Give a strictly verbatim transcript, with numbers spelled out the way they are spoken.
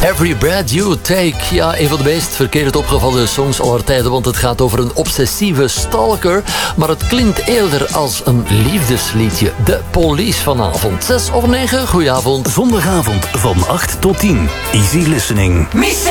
Every Breath You Take. Ja, een van de meest verkeerd opgevallen songs aller tijden, want het gaat over een obsessieve stalker. Maar het klinkt eerder als een liefdesliedje. De Police vanavond. zes of negen, goedenavond. Zondagavond van acht tot tien. Easy listening.